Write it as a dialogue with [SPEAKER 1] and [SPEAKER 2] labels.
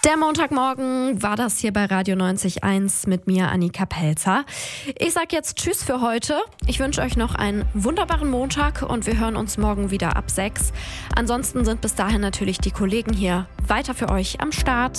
[SPEAKER 1] Der Montagmorgen war das hier bei Radio 90.1 mit mir, Annika Pelzer. Ich sag jetzt Tschüss für heute. Ich wünsche euch noch einen wunderbaren Montag und wir hören uns morgen wieder ab 6. Ansonsten sind bis dahin natürlich die Kollegen hier weiter für euch am Start.